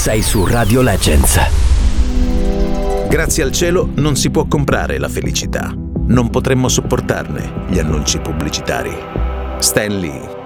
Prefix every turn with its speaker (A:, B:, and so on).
A: sei su Radio Legends.
B: Grazie al cielo non si può comprare la felicità. Non potremmo sopportarne gli annunci pubblicitari. Stan Lee.